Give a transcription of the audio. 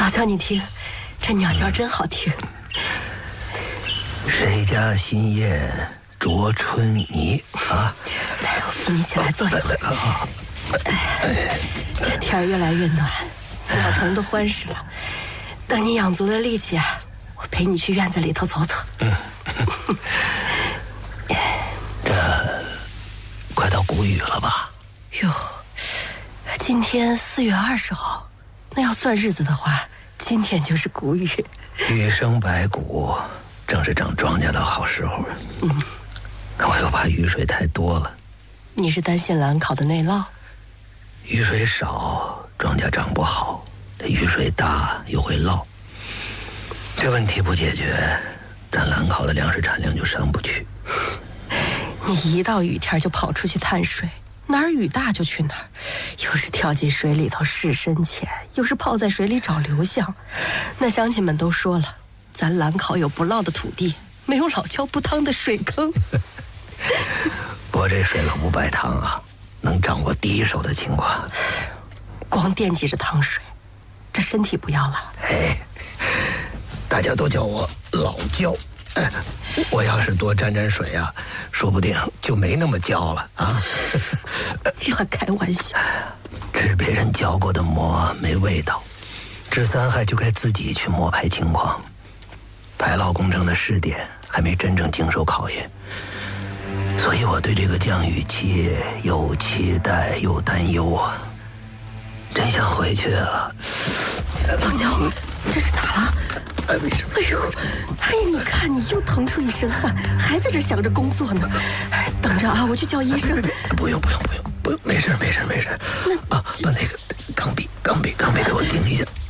老乔，你听，这鸟叫真好听。 谁家新燕啄春泥啊？ 来，我扶你起来坐一会儿。这天儿越来越暖，鸟虫都欢实了。等你养足了力气啊，我陪你去院子里头走走。 这快到谷雨了吧？ 哟，今天4月20号，那要算日子的话，今天就是谷雨。 雨生百谷，正是长庄稼的好时候。可我又怕雨水太多了。 你是担心兰考的内涝？ 雨水少，庄稼长不好；这雨水大，又会涝。这问题不解决，咱兰考的粮食产量就上不去。 你一到雨天就跑出去探水，哪儿雨大就去哪儿，又是跳进水里头试深浅，又是泡在水里找流向。那乡亲们都说了，咱兰考有不涝的土地，没有老窖不汤的水坑。 不过这水可不白汤啊，能掌握第一手的情况。 光惦记着汤水，这身体不要了。 大家都叫我老焦。我要是多沾沾水啊，说不定就没那么焦了啊。 乱开玩笑。 吃别人嚼过的馍没味道，治3害就该自己去摸排情况。排涝工程的试点还没真正经受考验，所以我对这个降雨期又期待又担忧啊，真想回去啊。 老焦，这是咋了？ 没事。 哎呦，你看你又腾出一身汗，还在这想着工作呢。等着啊，我去叫医生。 不用，没事。把那个钢笔给我钉一下。